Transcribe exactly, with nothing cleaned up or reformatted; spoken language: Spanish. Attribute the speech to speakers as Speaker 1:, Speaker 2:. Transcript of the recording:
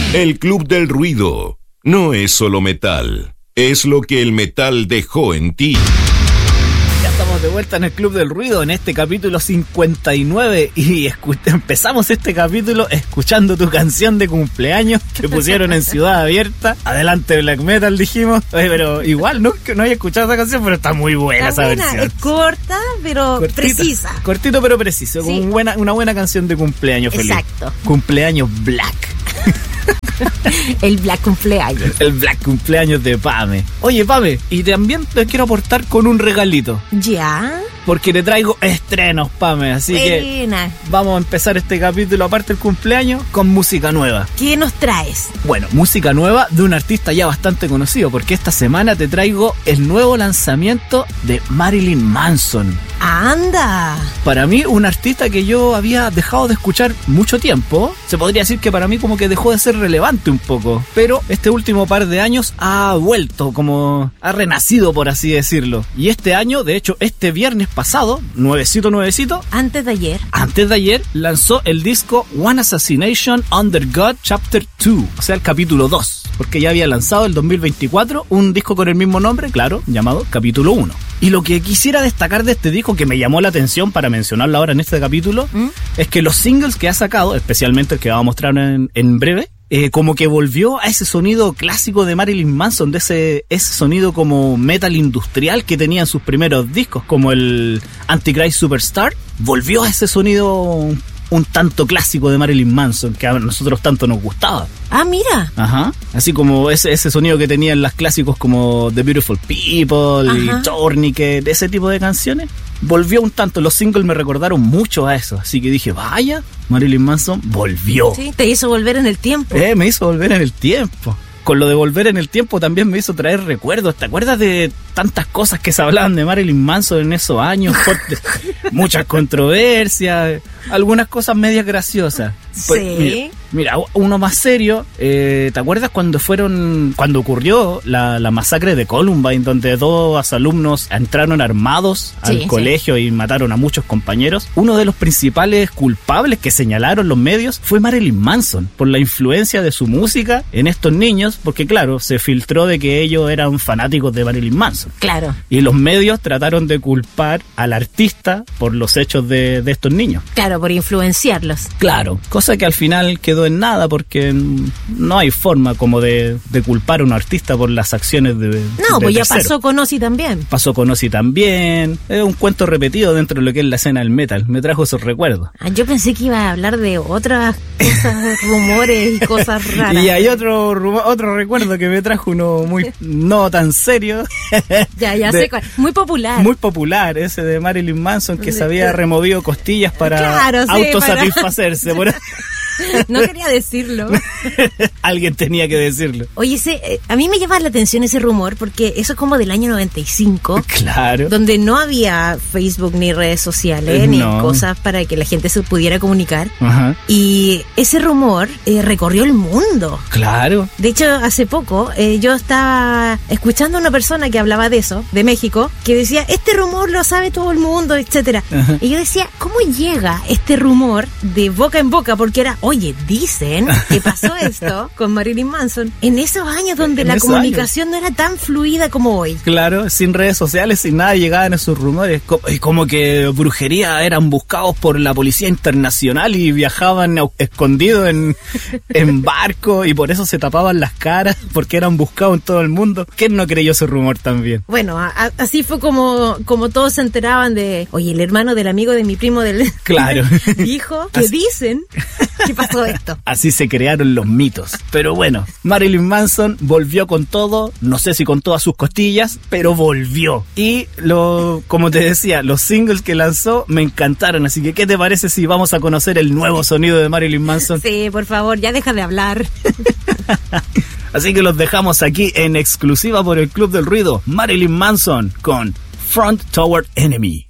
Speaker 1: El Club del Ruido no es solo metal, es lo que el metal dejó en ti.
Speaker 2: Ya estamos de vuelta en el Club del Ruido, en este capítulo cincuenta y nueve, y escu- empezamos este capítulo escuchando tu canción de cumpleaños que pusieron en Ciudad Abierta. Adelante Black Metal, dijimos. Oye, pero igual no, no he escuchado esa canción, pero está muy buena
Speaker 3: está
Speaker 2: esa
Speaker 3: buena,
Speaker 2: versión.
Speaker 3: es corta, pero
Speaker 2: Cortita,
Speaker 3: precisa.
Speaker 2: Cortito pero preciso,
Speaker 3: Sí.
Speaker 2: con buena, una buena canción de cumpleaños feliz.
Speaker 3: Exacto.
Speaker 2: Cumpleaños Black.
Speaker 3: El Black cumpleaños.
Speaker 2: El Black cumpleaños de Pame. Oye, Pame, y también te quiero aportar con un regalito.
Speaker 3: Ya.
Speaker 2: Porque te traigo estrenos, Pame. Así
Speaker 3: Buena.
Speaker 2: que vamos a empezar este capítulo, aparte del cumpleaños, con música nueva.
Speaker 3: ¿Qué nos traes?
Speaker 2: Bueno, música nueva de un artista ya bastante conocido, porque esta semana te traigo el nuevo lanzamiento de Marilyn Manson.
Speaker 3: ¡Anda!
Speaker 2: Para mí, un artista que yo había dejado de escuchar mucho tiempo. Se podría decir que para mí como que dejó de ser relevante un poco. Pero este último par de años ha vuelto, como ha renacido, por así decirlo. Y este año, de hecho, este viernes pasado, nuevecito, nuevecito,
Speaker 3: Antes de ayer.
Speaker 2: antes de ayer, lanzó el disco One Assassination Under God Chapter dos, o sea, el capítulo dos, porque ya había lanzado el dos mil veinticuatro un disco con el mismo nombre, claro, llamado Capítulo uno. Y lo que quisiera destacar de este disco, que me llamó la atención para mencionarlo ahora en este capítulo,
Speaker 3: ¿Mm?
Speaker 2: es que los singles que ha sacado, especialmente el que vamos a mostrar en, en breve, Eh, como que volvió a ese sonido clásico de Marilyn Manson, de ese, ese sonido como metal industrial que tenía en sus primeros discos, como el Antichrist Superstar. Volvió a ese sonido un, un tanto clásico de Marilyn Manson, que a nosotros tanto nos gustaba.
Speaker 3: Ah, mira.
Speaker 2: Ajá. Así como ese, ese sonido que tenían las clásicos como The Beautiful People,
Speaker 3: Ajá.
Speaker 2: y Tourniquet, ese tipo de canciones. Volvió un tanto, los singles me recordaron mucho a eso, así que dije, vaya, Marilyn Manson volvió.
Speaker 3: Sí, te hizo volver en el tiempo.
Speaker 2: Eh, me hizo volver en el tiempo. Con lo de volver en el tiempo también me hizo traer recuerdos. ¿Te acuerdas de tantas cosas que se hablaban de Marilyn Manson en esos años? Muchas controversias, algunas cosas medias graciosas. Pues,
Speaker 3: Sí.
Speaker 2: mira, mira, uno más serio. Eh, ¿Te acuerdas cuando fueron, cuando ocurrió la, la masacre de Columbine, donde dos alumnos entraron armados al
Speaker 3: Sí, sí.
Speaker 2: colegio y mataron a muchos compañeros? Uno de los principales culpables que señalaron los medios fue Marilyn Manson, por la influencia de su música en estos niños, porque claro, se filtró de que ellos eran fanáticos de Marilyn Manson.
Speaker 3: Claro.
Speaker 2: Y los medios trataron de culpar al artista por los hechos de, de estos niños.
Speaker 3: Claro, por influenciarlos.
Speaker 2: Claro, cosa que al final quedó en nada porque no hay forma como de, de culpar a un artista por las acciones de
Speaker 3: No,
Speaker 2: de
Speaker 3: pues ya
Speaker 2: terceros.
Speaker 3: pasó con Ozzy también.
Speaker 2: Pasó con Ozzy también. Es un cuento repetido dentro de lo que es la escena del metal. Me trajo esos recuerdos.
Speaker 3: Ah, yo pensé que iba a hablar de otras cosas, rumores y cosas raras.
Speaker 2: Y hay otro rumo- otro recuerdo que me trajo, uno muy no tan serio.
Speaker 3: Ya, ya
Speaker 2: de-
Speaker 3: sé cuál. Muy popular.
Speaker 2: Muy popular, ese de Marilyn Manson, que se había removido costillas para
Speaker 3: Claro, sí,
Speaker 2: autosatisfacerse. Por-
Speaker 3: No quería decirlo.
Speaker 2: Alguien tenía que decirlo.
Speaker 3: Oye, ese, eh, a mí me llama la atención ese rumor porque eso es como del año noventa y cinco,
Speaker 2: Claro.
Speaker 3: donde no había Facebook ni redes sociales,
Speaker 2: Eh,
Speaker 3: ni
Speaker 2: no.
Speaker 3: cosas para que la gente se pudiera comunicar.
Speaker 2: Ajá.
Speaker 3: Y ese rumor eh, recorrió el mundo.
Speaker 2: Claro.
Speaker 3: De hecho, hace poco eh, yo estaba escuchando a una persona que hablaba de eso, de México, que decía, este rumor lo sabe todo el mundo, etcétera.
Speaker 2: Ajá.
Speaker 3: Y yo decía, ¿cómo llega este rumor de boca en boca? Porque era, oye, dicen que pasó esto con Marilyn Manson en esos años donde
Speaker 2: En
Speaker 3: la
Speaker 2: esos
Speaker 3: comunicación no era tan fluida como hoy.
Speaker 2: Claro, sin redes sociales, sin nada, llegaban esos rumores. Co- y Como que brujería eran buscados por la policía internacional y viajaban au- escondidos en, en barco y por eso se tapaban las caras, porque eran buscados en todo el mundo. ¿Quién no creyó ese rumor también?
Speaker 3: Bueno, a- a- así fue como, como todos se enteraban de, oye, el hermano del amigo de mi primo del
Speaker 2: Claro.
Speaker 3: dijo que
Speaker 2: Así-
Speaker 3: dicen que pasó esto.
Speaker 2: Así se crearon los mitos. Pero bueno, Marilyn Manson volvió con todo, no sé si con todas sus costillas, pero volvió. Y lo, como te decía, los singles que lanzó me encantaron. Así que, ¿qué te parece si vamos a conocer el nuevo sonido de Marilyn Manson?
Speaker 3: Sí, por favor, ya deja de hablar.
Speaker 2: Así que los dejamos aquí en exclusiva por el Club del Ruido. Marilyn Manson con Front Toward Enemy.